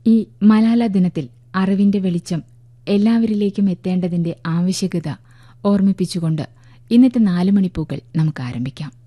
ഈ മലാല ദിനത്തിൽ അറിവിന്റെ വെളിച്ചം എല്ലാവരിലേക്കും എത്തേണ്ടതിന്റെ ആവശ്യകത ഓർമ്മിപ്പിച്ചുകൊണ്ട് ഇന്നത്തെ 4 മണിപ്പൂക്കൾ നമുക്ക് ആരംഭിക്കാം.